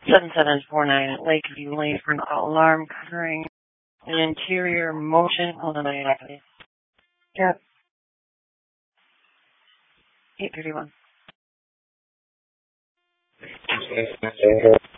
7749 at Lakeview Lane for an alarm covering an interior motion. Hold on a minute, please. Yep. 831.